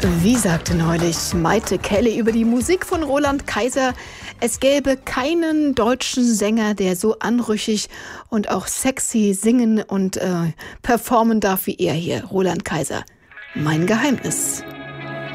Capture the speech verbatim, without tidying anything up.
Wie sagte neulich Maite Kelly über die Musik von Roland Kaiser, es gäbe keinen deutschen Sänger, der so anrüchig und auch sexy singen und äh, performen darf wie er hier, Roland Kaiser. Mein Geheimnis.